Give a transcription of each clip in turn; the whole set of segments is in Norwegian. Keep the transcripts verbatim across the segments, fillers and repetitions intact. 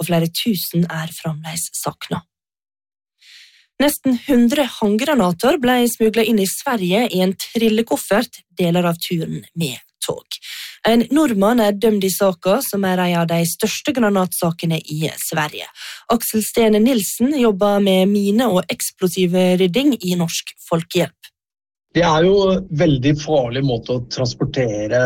og flere tusen er fremdeles savnet. Nesten hundre håndgranater ble smuglet inn i Sverige i en trillekoffert deler av turen med tog. En nordmann er dømt i saken, som er en av de største granatsakene i Sverige. Aksel Stene Nilsen jobber med mine- og eksplosive rydding i Norsk Folkehjelp. Det er jo en veldig farlig måte å transportere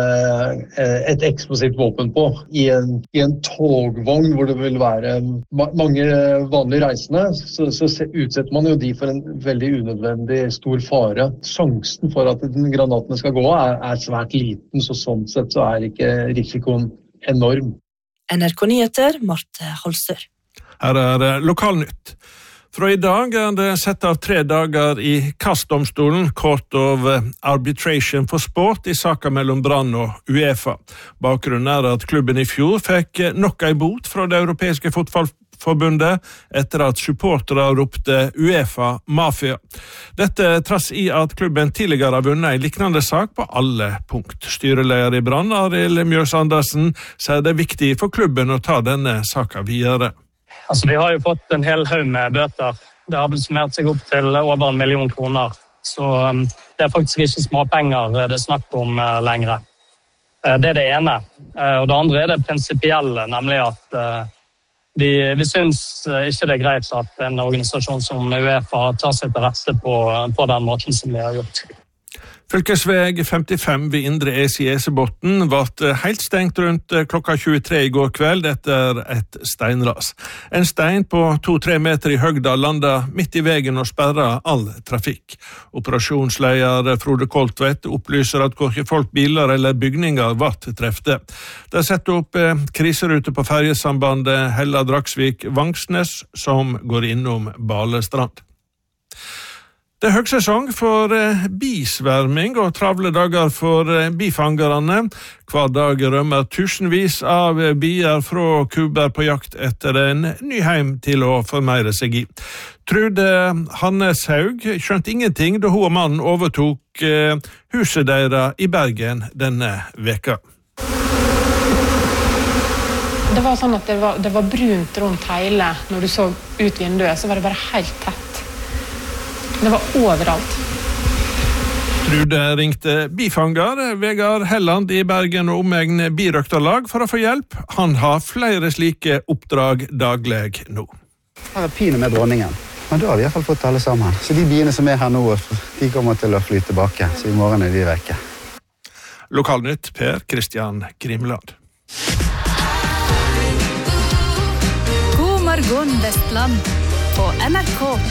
et eksplosivt våpen på. I en, i en togvogn hvor det vil være mange vanlige reisende, så, så utsetter man jo de for en veldig unødvendig stor fare. Sjansen for at granatene skal gå er, er svært liten, så sånn sett så er ikke risikoen enorm. N R K Nyheter, Marte Holsør. Her er Lokalnytt. Fra i dag er det sett av tre dager i kastdomstolen, Court of Arbitration for Sport, i saken mellom Brann og UEFA. Bakgrunnen er at klubben i fjor fikk nok en bot fra det europeiske fotballforbundet etter at supportere ropte UEFA mafia. Dette trass i at klubben tidligere har vunnet en liknende sak på alle punkt. Styreleder i Brann, Arild Mjøs Andersen, sier det er viktig for klubben å ta denne saken videre. Altså, vi har jo fått en hel haug med bøter. Det har vel summert seg opp til over en million kroner. Så um, det er faktisk ikke småpenger det er snakk om uh, lenger. Uh, det er det ene. Uh, og det andre er det prinsipielle, nemlig at uh, vi, vi syns uh, ikke det er greit at en organisasjon som UEFA tar seg til rette på, på den måten som de har gjort. Fylkesveg femtifem ved Indre Es i Esebotn ble helt stengt rundt klokka tjuetre i går kveld etter et steinras. En stein på to-tre meter i høgda landet midt i veien og sperret all trafikk. Operasjonsleder Frode Koltvedt opplyser at hverken folk, biler eller bygninger ble trefte. Det er satt opp kriserute på ferjesambandet Hella-Dragsvik-Vangsnes som går innom Balestrand. Det er høgsesong for bisverming og travle dager for bifangerne. Hver dag rømmer tusenvis av bier fra kuber på jakt etter en ny heim til å formere seg i. Trude Hanneshaug skjønte ingenting da hun og mannen overtok huset deres i Bergen denne veka. Det var sånn at det var, det var brunt rundt hele. Når du så ut vinduet, så var det bare helt tett. Det var overalt. Trude ringte bifanger Vegard Helland i Bergen og omegn birøkterlag for å få hjelp. Han har flere slike oppdrag daglig nå. Her er pine med dronningen, men da har vi i hvert fall fått alle sammen. Så de biene som er her nå, de kommer til å fly tilbake, så i morgen er de vekke. Lokalnytt, Per Kristian Grimland. God morgen, Vestland, på N R K